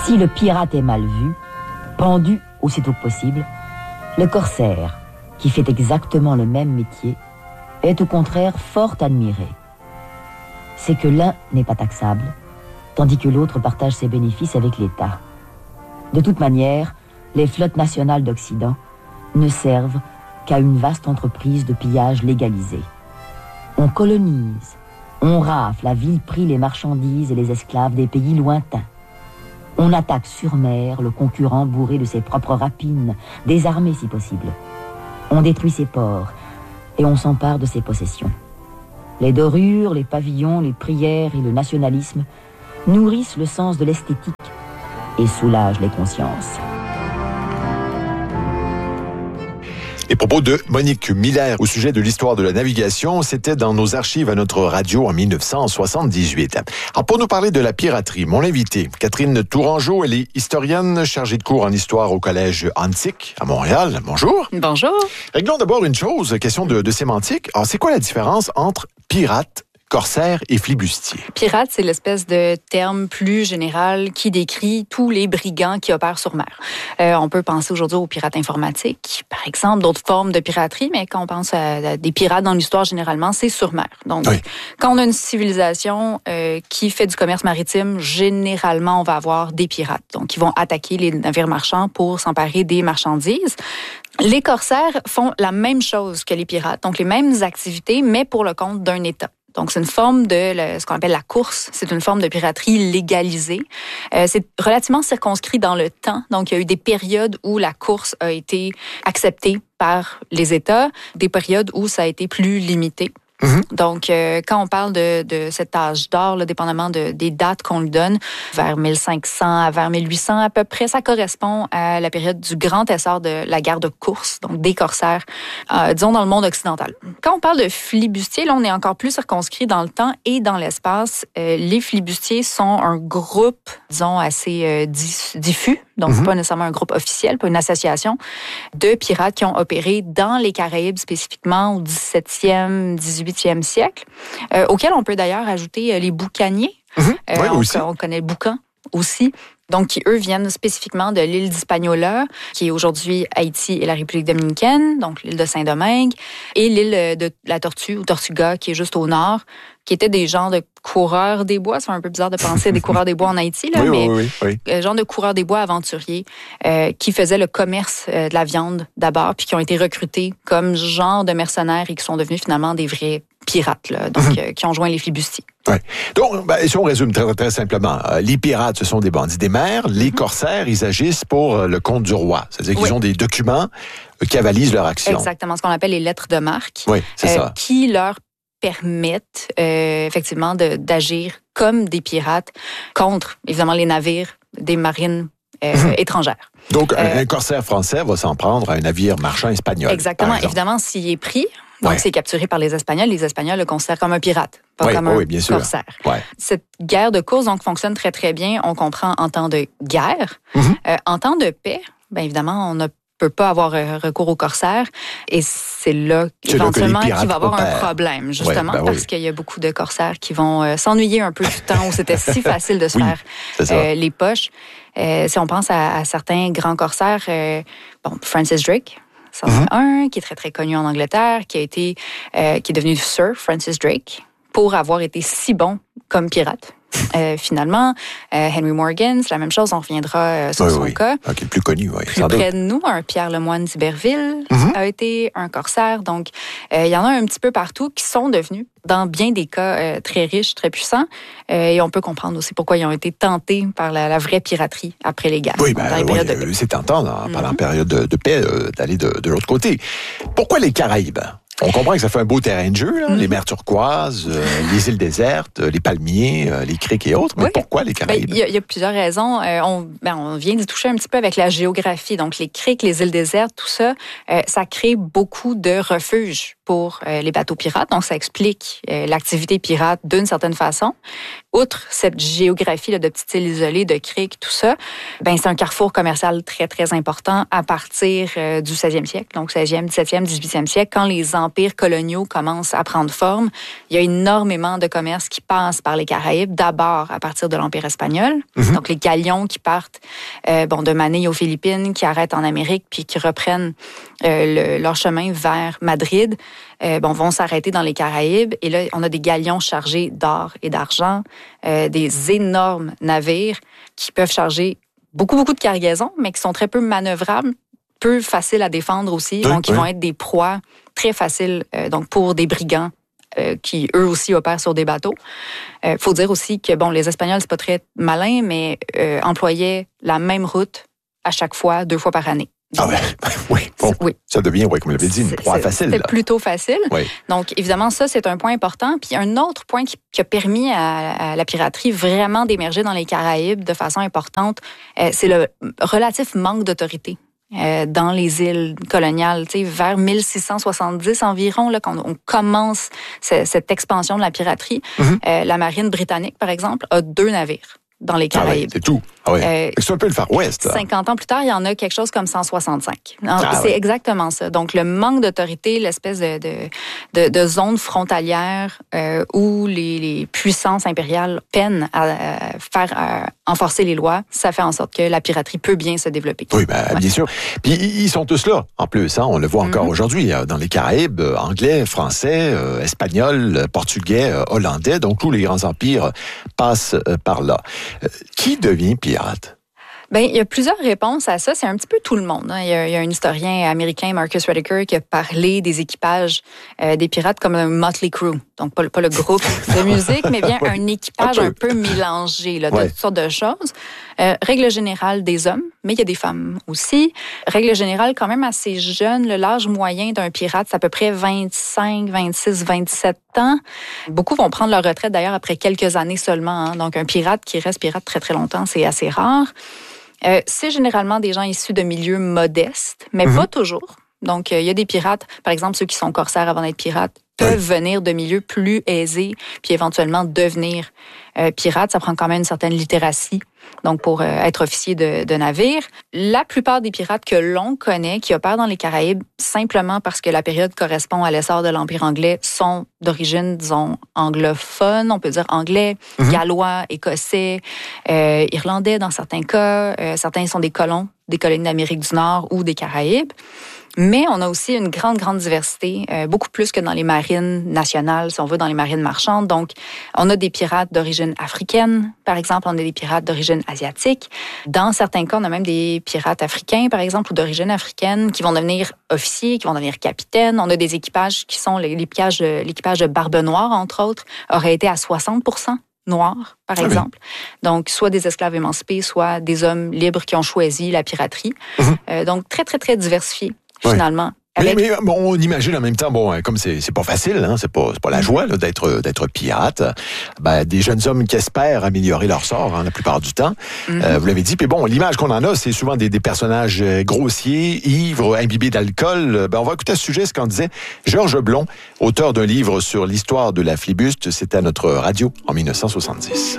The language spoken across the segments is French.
Si le pirate est mal vu, pendu aussitôt que possible, le corsaire, qui fait exactement le même métier, est au contraire fort admiré. C'est que l'un n'est pas taxable, tandis que l'autre partage ses bénéfices avec l'État. De toute manière, les flottes nationales d'Occident ne servent qu'à une vaste entreprise de pillage légalisée. On colonise, on rafle à vil prix les marchandises et les esclaves des pays lointains. On attaque sur mer le concurrent bourré de ses propres rapines, désarmé si possible. On détruit ses ports et on s'empare de ses possessions. Les dorures, les pavillons, les prières et le nationalisme nourrissent le sens de l'esthétique et soulagent les consciences. Les propos de Monique Miller au sujet de l'histoire de la navigation, c'était dans nos archives à notre radio en 1978. Alors pour nous parler de la piraterie, mon invité, Catherine Tourangeau, elle est historienne chargée de cours en histoire au Collège Antique à Montréal. Bonjour. Bonjour. Réglons d'abord une chose, question de sémantique. Alors c'est quoi la différence entre pirate, corsaire et flibustier? Pirate, c'est l'espèce de terme plus général qui décrit tous les brigands qui opèrent sur mer. On peut penser aujourd'hui aux pirates informatiques, par exemple, d'autres formes de piraterie, mais quand on pense à des pirates dans l'histoire, généralement, c'est sur mer. Donc, oui. Quand on a une civilisation qui fait du commerce maritime, généralement, on va avoir des pirates. Donc, ils vont attaquer les navires marchands pour s'emparer des marchandises. Les corsaires font la même chose que les pirates, donc les mêmes activités, mais pour le compte d'un État. Donc, c'est une forme de ce qu'on appelle la course. C'est une forme de piraterie légalisée. C'est relativement circonscrit dans le temps. Donc, il y a eu des périodes où la course a été acceptée par les États, des périodes où ça a été plus limité. Mm-hmm. Donc, quand on parle de cet âge d'or, là, dépendamment des dates qu'on lui donne, vers 1500 à vers 1800 à peu près, ça correspond à la période du grand essor de la guerre de course, donc des corsaires, disons dans le monde occidental. Quand on parle de flibustiers, là, on est encore plus circonscrit dans le temps et dans l'espace. Les flibustiers sont un groupe, disons, assez diffus. Donc, c'est pas nécessairement un groupe officiel, pas une association de pirates qui ont opéré dans les Caraïbes, spécifiquement au 17e, 18e siècle, auquel on peut d'ailleurs ajouter les boucaniers. Oui, aussi. On connaît le boucan aussi. Donc, qui, eux, viennent spécifiquement de l'île d'Hispaniola, qui est aujourd'hui Haïti et la République dominicaine, donc l'île de Saint-Domingue, et l'île de la Tortue, ou Tortuga, qui est juste au nord, qui étaient des genres de coureurs des bois. C'est un peu bizarre de penser à des coureurs des bois en Haïti, là, oui. Genre de coureurs des bois aventuriers qui faisaient le commerce de la viande d'abord, puis qui ont été recrutés comme genre de mercenaires et qui sont devenus finalement des vrais pirates, là, donc qui ont joint les flibustiers. Ouais. Donc, si on résume très, très simplement, les pirates, ce sont des bandits des mers. Les corsaires, ils agissent pour le compte du roi. C'est-à-dire qu'ils ont des documents qui avalisent leur action. Exactement, ce qu'on appelle les lettres de marque. Oui, c'est ça. Qui leur permettent effectivement d'agir comme des pirates contre, évidemment, les navires des marines étrangères. Donc, un corsaire français va s'en prendre à un navire marchand espagnol. Exactement. Évidemment, s'il est pris, donc c'est capturé par les Espagnols le considèrent comme un pirate, pas comme un corsaire. Ouais. Cette guerre de course donc fonctionne très, très bien. On comprend en temps de guerre. En temps de paix, bien évidemment, on ne peut pas avoir recours aux corsaires. Et c'est là, éventuellement, qu'il va y avoir un problème, justement, parce qu'il y a beaucoup de corsaires qui vont s'ennuyer un peu du temps où c'était si facile de se faire les poches. Si on pense à certains grands corsaires, Francis Drake, c'en est un qui est très, très connu en Angleterre, qui est devenu Sir Francis Drake pour avoir été si bon comme pirate. Finalement, Henry Morgan, c'est la même chose, on reviendra sur son cas. Qui est plus connu, Plus près de nous, un Pierre Lemoine d'Iberville a été un corsaire. Donc, il y en a un petit peu partout qui sont devenus, dans bien des cas, très riches, très puissants. Et on peut comprendre aussi pourquoi ils ont été tentés par la vraie piraterie après les guerres. Oui, c'est tentant, pendant la période de paix, d'aller de l'autre côté. Pourquoi les Caraïbes? On comprend que ça fait un beau terrain de jeu, là, les mers turquoises, les îles désertes, les palmiers, les criques et autres. Mais pourquoi les Caraïbes? Il y a plusieurs raisons. On vient d'y toucher un petit peu avec la géographie. Donc, les criques, les îles désertes, tout ça, ça crée beaucoup de refuges pour les bateaux pirates. Donc, ça explique l'activité pirate d'une certaine façon. Outre cette géographie là, de petites îles isolées, de criques, tout ça, ben c'est un carrefour commercial très, très important à partir du 16e siècle, donc 16e, 17e, 18e siècle, quand les empires coloniaux commencent à prendre forme. Il y a énormément de commerce qui passe par les Caraïbes, d'abord à partir de l'Empire espagnol, donc les galions qui partent de Manille aux Philippines, qui arrêtent en Amérique, puis qui reprennent leur chemin vers Madrid, vont s'arrêter dans les Caraïbes. Et là, on a des galions chargés d'or et d'argent, des énormes navires qui peuvent charger beaucoup, beaucoup de cargaisons, mais qui sont très peu manœuvrables, peu faciles à défendre aussi. Donc, ils vont être des proies très faciles donc pour des brigands qui, eux aussi, opèrent sur des bateaux. Faut dire aussi que, les Espagnols, c'est pas très malin, mais employaient la même route à chaque fois, 2 fois par année. Donc, oui. Ça devient, comme vous l'avez dit, une proie facile. C'est plutôt facile. Oui. Donc, évidemment, ça, c'est un point important. Puis, un autre point qui a permis à la piraterie vraiment d'émerger dans les Caraïbes de façon importante, c'est le relatif manque d'autorité dans les îles coloniales. Vers 1670 environ, là, quand on commence cette expansion de la piraterie, la marine britannique, par exemple, a 2 navires dans les Caraïbes. C'est tout. C'est un peu le Far West. 50 ans plus tard, il y en a quelque chose comme 165. C'est exactement ça. Donc, le manque d'autorité, l'espèce de zone frontalière où les puissances impériales peinent à faire enforcer les lois, ça fait en sorte que la piraterie peut bien se développer. Oui, bien sûr. Puis, ils sont tous là, en plus. On le voit encore aujourd'hui dans les Caraïbes, anglais, français, espagnol, portugais, hollandais. Donc, tous les grands empires passent par là. Qui devient pirate? Il y a plusieurs réponses à ça. C'est un petit peu tout le monde. Il y a un historien américain, Marcus Rediker, qui a parlé des équipages des pirates comme un Motley Crue. Donc, pas le groupe de musique, mais bien un équipage un peu mélangé de toutes sortes de choses. Règle générale des hommes, mais il y a des femmes aussi. Règle générale quand même assez jeune. L'âge moyen d'un pirate, c'est à peu près 25, 26, 27 ans. Beaucoup vont prendre leur retraite d'ailleurs après quelques années seulement. Donc, un pirate qui reste pirate très, très longtemps, c'est assez rare. C'est généralement des gens issus de milieux modestes, mais pas toujours. Donc, il y a des pirates, par exemple, ceux qui sont corsaires avant d'être pirates, peuvent venir de milieux plus aisés, puis éventuellement devenir pirates. Ça prend quand même une certaine littératie, donc pour être officier de navire. La plupart des pirates que l'on connaît, qui opèrent dans les Caraïbes, simplement parce que la période correspond à l'essor de l'Empire anglais, sont d'origine, disons, anglophone, on peut dire anglais, gallois, écossais, irlandais dans certains cas. Certains sont des colons, des colonies d'Amérique du Nord ou des Caraïbes. Mais on a aussi une grande, grande diversité, beaucoup plus que dans les marines nationales, si on veut, dans les marines marchandes. Donc, on a des pirates d'origine africaine, par exemple, on a des pirates d'origine asiatique. Dans certains cas, on a même des pirates africains, par exemple, ou d'origine africaine, qui vont devenir officiers, qui vont devenir capitaines. On a des équipages qui sont l'équipage de Barbe Noire, entre autres, aurait été à 60% noirs, par exemple. Donc, soit des esclaves émancipés, soit des hommes libres qui ont choisi la piraterie. Donc, très, très, très diversifié. Finalement. Mais on imagine en même temps, comme c'est pas facile, c'est pas la joie là, d'être pirate. Des jeunes hommes qui espèrent améliorer leur sort la plupart du temps. Vous l'avez dit. Puis l'image qu'on en a, c'est souvent des personnages grossiers, ivres, imbibés d'alcool. On va écouter à ce sujet ce qu'en disait Georges Blond, auteur d'un livre sur l'histoire de la flibuste. C'était à notre radio en 1970.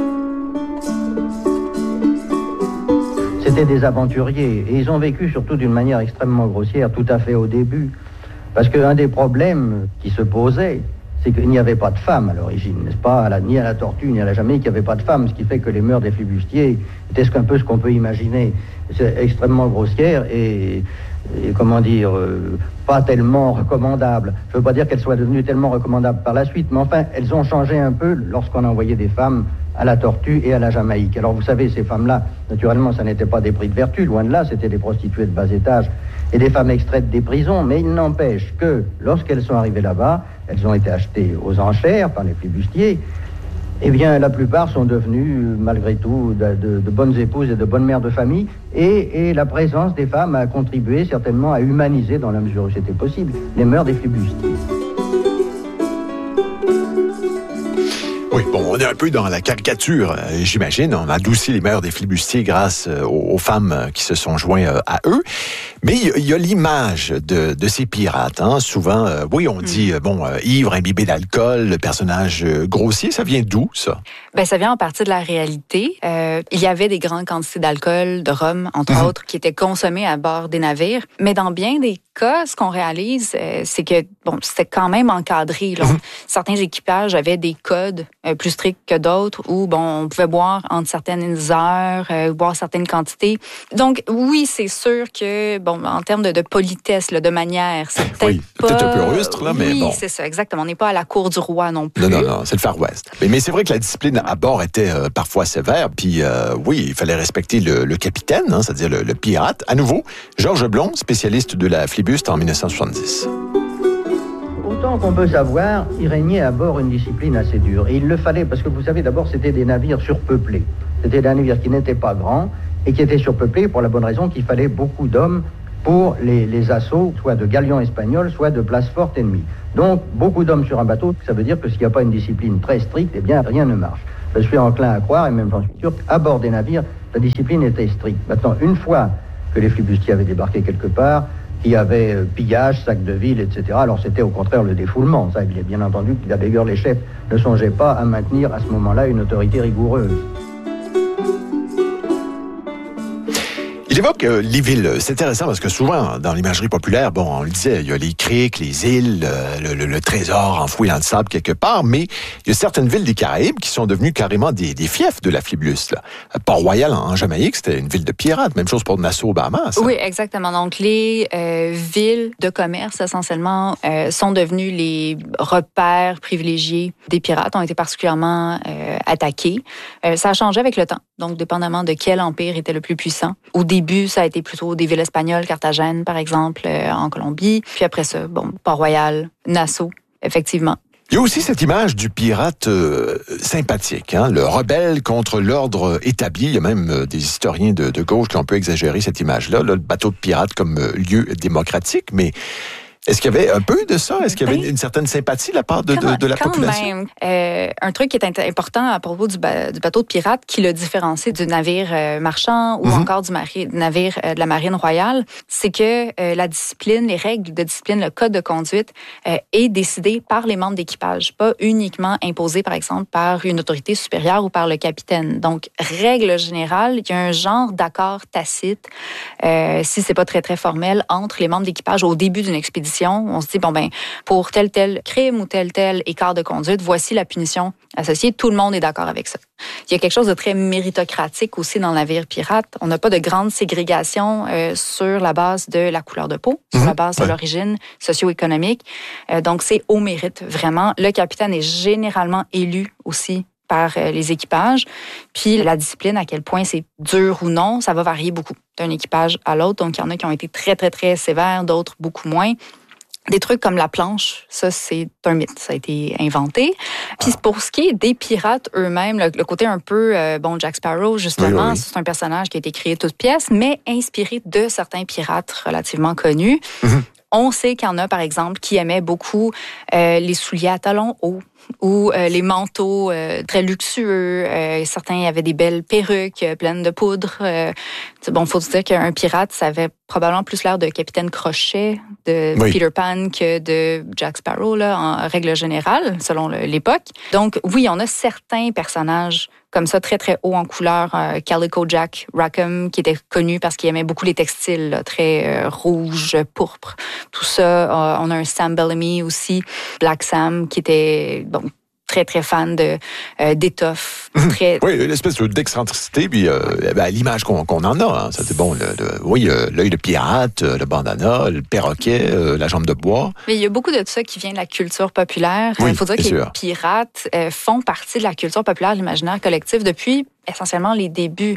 C'était des aventuriers et ils ont vécu surtout d'une manière extrêmement grossière tout à fait au début. Parce qu'un des problèmes qui se posait, c'est qu'il n'y avait pas de femmes à l'origine, n'est-ce pas? Ni à la Tortue, ni à la Jamaïque, il n'y avait pas de femmes, ce qui fait que les mœurs des flibustiers étaient un peu ce qu'on peut imaginer. C'est extrêmement grossière et comment dire, pas tellement recommandables. Je ne veux pas dire qu'elles soient devenues tellement recommandables par la suite, mais enfin, elles ont changé un peu lorsqu'on a envoyé des femmes à la Tortue et à la Jamaïque. Alors vous savez, ces femmes-là, naturellement, ça n'était pas des prix de vertu, loin de là, c'était des prostituées de bas étage et des femmes extraites des prisons, mais il n'empêche que lorsqu'elles sont arrivées là-bas, elles ont été achetées aux enchères par les flibustiers. Eh bien, la plupart sont devenues, malgré tout, de bonnes épouses et de bonnes mères de famille, et la présence des femmes a contribué certainement à humaniser, dans la mesure où c'était possible, les mœurs des flibustiers. Oui, bon, on est un peu dans la caricature, j'imagine. On a adouci les mœurs des flibustiers grâce aux femmes qui se sont joints à eux. Mais il y a l'image de ces pirates. Hein. Souvent, oui, on dit, ivre, imbibé d'alcool, le personnage grossier. Ça vient d'où, ça? Ben, ça vient en partie de la réalité. Il y avait des grandes quantités d'alcool, de rhum, entre autres, qui étaient consommés à bord des navires. Mais dans bien des cas, ce qu'on réalise, c'est que c'était quand même encadré. Là. Certains équipages avaient des codes plus stricts que d'autres où on pouvait boire entre certaines heures, boire certaines quantités. Donc oui, c'est sûr que en termes de politesse, là, de manière, c'est peut-être un peu rustre là, mais bon. Oui, c'est ça, exactement. On n'est pas à la cour du roi non plus. Non, c'est le Far West. Mais c'est vrai que la discipline à bord était parfois sévère. Puis oui, il fallait respecter le capitaine, hein, c'est-à-dire le pirate. À nouveau, Georges Blond, spécialiste de la flibuste en 1970. Autant qu'on peut savoir, il régnait à bord une discipline assez dure. Et il le fallait, parce que vous savez, d'abord, c'était des navires surpeuplés. C'était des navires qui n'étaient pas grands et qui étaient surpeuplés pour la bonne raison qu'il fallait beaucoup d'hommes pour les assauts, soit de galions espagnols, soit de places fortes ennemies. Donc, beaucoup d'hommes sur un bateau, ça veut dire que s'il n'y a pas une discipline très stricte, eh bien, rien ne marche. Je suis enclin à croire, et même j'en suis sûr, qu'à bord des navires, la discipline était stricte. Maintenant, une fois que les flibustiers avaient débarqué quelque part, il y avait pillage, sac de ville, etc. Alors c'était au contraire le défoulement. Ça, il est bien entendu que d'ailleurs les chefs ne songeaient pas à maintenir à ce moment-là une autorité rigoureuse. Il évoque les villes. C'est intéressant parce que souvent, dans l'imagerie populaire, on le disait, il y a les criques, les îles, le trésor enfoui dans le sable quelque part, mais il y a certaines villes des Caraïbes qui sont devenues carrément des fiefs de la flibuste. Port-Royal, en Jamaïque, c'était une ville de pirates. Même chose pour Nassau, aux Bahamas. Oui, exactement. Donc, les villes de commerce, essentiellement, sont devenues les repères privilégiés des pirates, ont été particulièrement attaqués. Ça a changé avec le temps. Donc, dépendamment de quel empire était le plus puissant. Au début, ça a été plutôt des villes espagnoles, Carthagène, par exemple, en Colombie. Puis après ça, Port-Royal, Nassau, effectivement. Il y a aussi cette image du pirate sympathique, hein, le rebelle contre l'ordre établi. Il y a même des historiens de gauche qui ont un peu exagéré cette image-là, le bateau de pirate comme lieu démocratique, mais... Est-ce qu'il y avait un peu de ça? Est-ce qu'il y avait une certaine sympathie de la part de la population? Quand même. Un truc qui est important à propos du bateau de pirate qui le différencie du navire marchand ou encore du navire de la Marine royale, c'est que la discipline, les règles de discipline, le code de conduite est décidé par les membres d'équipage, pas uniquement imposé, par exemple, par une autorité supérieure ou par le capitaine. Donc, règle générale, il y a un genre d'accord tacite, si c'est pas très, très formel, entre les membres d'équipage au début d'une expédition. On se dit, pour tel crime ou tel écart de conduite, voici la punition associée. Tout le monde est d'accord avec ça. Il y a quelque chose de très méritocratique aussi dans le navire pirate. On n'a pas de grande ségrégation sur la base de la couleur de peau, sur la base de l'origine socio-économique. Donc, c'est au mérite, vraiment. Le capitaine est généralement élu aussi par les équipages. Puis la discipline, à quel point c'est dur ou non, ça va varier beaucoup d'un équipage à l'autre. Donc, il y en a qui ont été très, très, très sévères, d'autres beaucoup moins. Des trucs comme la planche, ça, c'est un mythe. Ça a été inventé. Puis pour ce qui est des pirates eux-mêmes, le côté un peu, Jack Sparrow, justement, c'est un personnage qui a été créé toute pièce, mais inspiré de certains pirates relativement connus. On sait qu'il y en a, par exemple, qui aimaient beaucoup les souliers à talons hauts ou les manteaux très luxueux. Certains avaient des belles perruques pleines de poudre. Faut se dire qu'un pirate, ça avait probablement plus l'air de Capitaine Crochet, de Peter Pan que de Jack Sparrow, là, en règle générale, selon l'époque. Donc, oui, on a certains personnages comme ça, très, très haut en couleur. Calico Jack Rackham, qui était connu parce qu'il aimait beaucoup les textiles, là, très rouge, pourpre. Tout ça. On a un Sam Bellamy aussi, Black Sam, qui était très, très fan d'étoffe. Oui, une espèce d'excentricité, puis l'image qu'on en a. Hein. C'était l'œil de pirate, le bandana, le perroquet, la jambe de bois. Mais il y a beaucoup de ça qui vient de la culture populaire. Il faut dire que les pirates font partie de la culture populaire, l'imaginaire collectif, depuis essentiellement les débuts.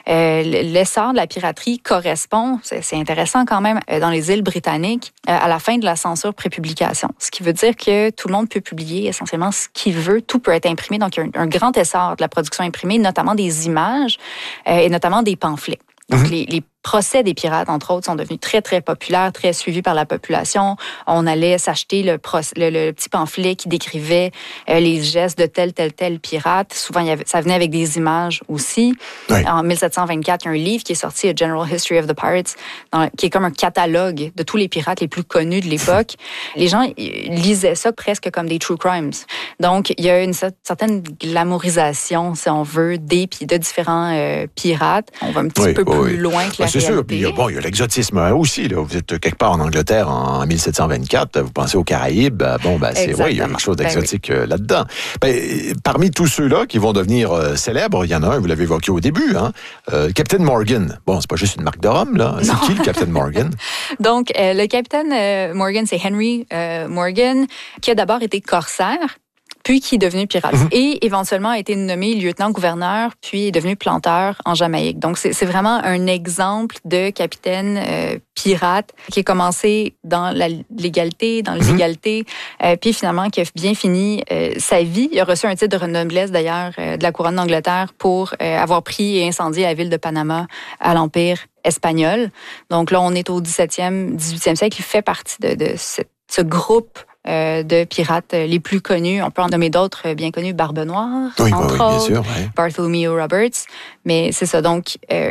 L'essor de la piraterie correspond, c'est intéressant quand même, dans les îles britanniques, à la fin de la censure pré-publication. Ce qui veut dire que tout le monde peut publier essentiellement ce qu'il veut, tout peut être imprimé. Donc, il y a un grand essor de la production imprimée, notamment des images et notamment des pamphlets. Donc, les procès des pirates, entre autres, sont devenus très, très populaires, très suivis par la population. On allait s'acheter le petit pamphlet qui décrivait les gestes de tel pirate. Souvent, ça venait avec des images aussi. Oui. En 1724, il y a un livre qui est sorti, A General History of the Pirates, qui est comme un catalogue de tous les pirates les plus connus de l'époque. Les gens lisaient ça presque comme des true crimes. Donc, il y a une certaine glamourisation, si on veut, de différents pirates. On va un petit peu plus loin que la c'est réalité. sûr. Puis, il y a l'exotisme aussi. Là. Vous êtes quelque part en Angleterre en 1724, vous pensez aux Caraïbes. Il y a quelque chose d'exotique là-dedans. Parmi tous ceux-là qui vont devenir célèbres, il y en a un, vous l'avez évoqué au début, Captain Morgan. Bon, c'est pas juste une marque de rhum, là. C'est qui le Captain Morgan? Donc, le Capitaine Morgan, c'est Henry Morgan, qui a d'abord été corsaire, puis qui est devenu pirate. Et éventuellement a été nommé lieutenant-gouverneur, puis est devenu planteur en Jamaïque. Donc, c'est vraiment un exemple de capitaine pirate qui a commencé dans la légalité, dans l'illégalité, puis finalement qui a bien fini sa vie. Il a reçu un titre de noblesse, d'ailleurs, de la couronne d'Angleterre pour avoir pris et incendié la ville de Panama à l'Empire espagnol. Donc là, on est au 17e, 18e siècle. Il fait partie de ce groupe de pirates les plus connus. On peut en nommer d'autres bien connus, Barbe Noire, entre autres, bien sûr, Bartholomew Roberts. Mais c'est ça. Donc,